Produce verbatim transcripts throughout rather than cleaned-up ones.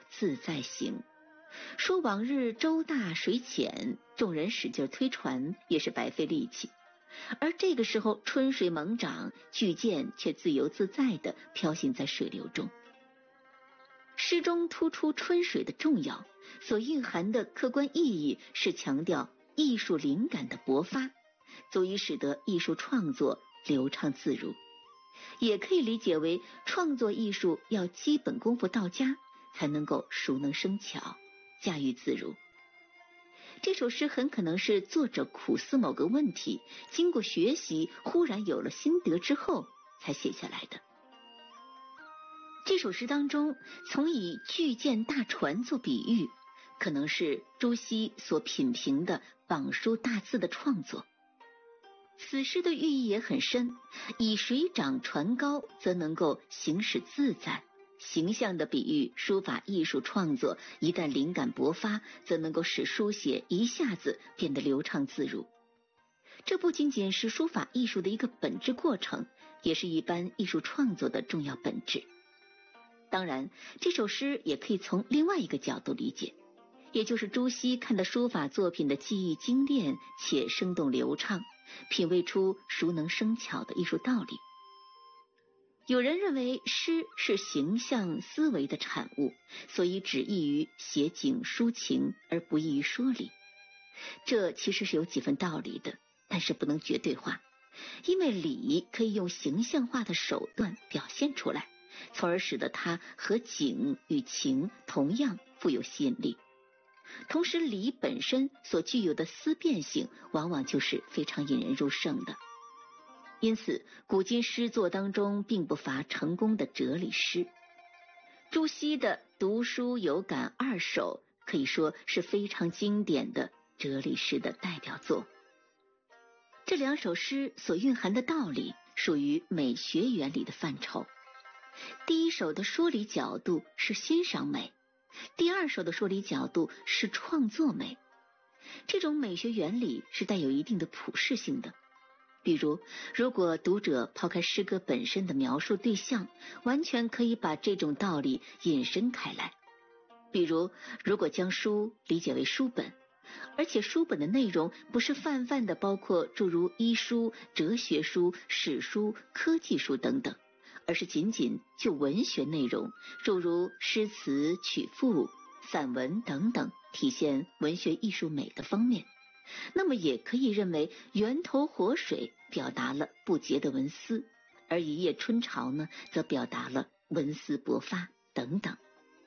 自在行。说往日舟大水浅，众人使劲推船也是白费力气，而这个时候春水猛涨，巨舰却自由自在地飘行在水流中。诗中突出春水的重要，所蕴含的客观意义是强调艺术灵感的勃发，足以使得艺术创作流畅自如。也可以理解为创作艺术要基本功夫到家，才能够熟能生巧，驾驭自如。这首诗很可能是作者苦思某个问题，经过学习忽然有了心得之后才写下来的。这首诗当中从以巨舰大船做比喻，可能是朱熹所品评的榜书大字的创作。此诗的寓意也很深，以水涨船高则能够行驶自在，形象的比喻书法艺术创作一旦灵感勃发，则能够使书写一下子变得流畅自如。这不仅仅是书法艺术的一个本质过程，也是一般艺术创作的重要本质。当然，这首诗也可以从另外一个角度理解，也就是朱熹看到书法作品的技艺精炼且生动流畅，品味出熟能生巧的艺术道理。有人认为诗是形象思维的产物，所以只易于写景抒情，而不易于说理。这其实是有几分道理的，但是不能绝对化，因为理可以用形象化的手段表现出来，从而使得它和景与情同样富有吸引力。同时理本身所具有的思辨性往往就是非常引人入胜的。因此古今诗作当中并不乏成功的哲理诗。朱熹的读书有感二首可以说是非常经典的哲理诗的代表作。这两首诗所蕴含的道理属于美学原理的范畴。第一首的说理角度是欣赏美，第二首的说理角度是创作美。这种美学原理是带有一定的普适性的。比如，如果读者抛开诗歌本身的描述对象，完全可以把这种道理引申开来。比如，如果将书理解为书本，而且书本的内容不是泛泛的包括诸如医书、哲学书、史书、科技书等等，而是仅仅就文学内容，诸如诗词、曲赋、散文等等，体现文学艺术美的方面，那么也可以认为源头活水表达了不竭的文思，而一叶春潮呢，则表达了文思勃发等等。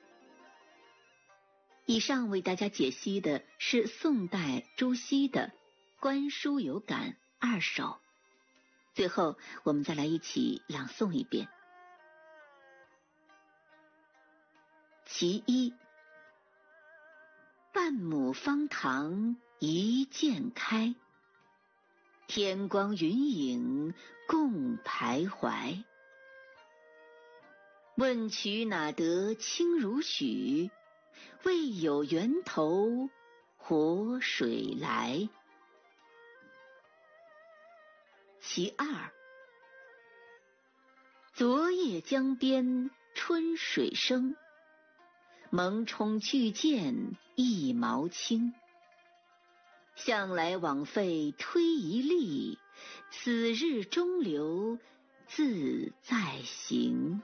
以上为大家解析的是宋代朱熹的《观书有感二首》。最后我们再来一起朗诵一遍。其一，半亩方塘一鉴开，天光云影共徘徊。问渠哪得清如许？为有源头活水来。其二，昨夜江边春水生，蒙冲巨舰一毛轻。向来枉费推一力，此日中流自在行。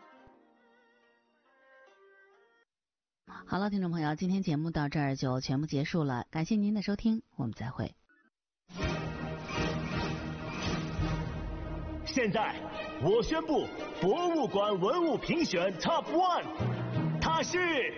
好了，听众朋友，今天节目到这儿就全部结束了，感谢您的收听，我们再会。 现在我宣布博物馆文物评选 Top One， 它是……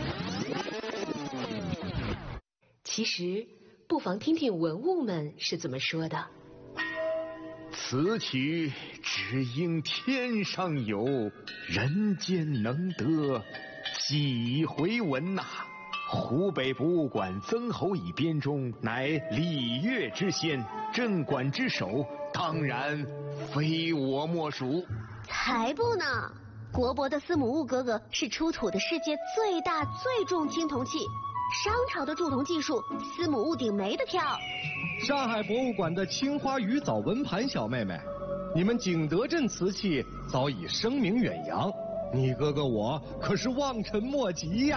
其实不妨听听文物们是怎么说的。 此曲只应天上有，人间能得几回闻呐、啊！湖北博物馆曾侯乙编钟乃礼乐之先，镇馆之首，当然非我莫属。 才不呢！国博的司母戊哥哥是出土的世界最大最重青铜器，商朝的铸铜技术，司母戊顶没得挑。 上海博物馆的青花鱼藻纹盘小妹妹，你们景德镇瓷器早已声名远扬，你哥哥我可是望尘莫及呀。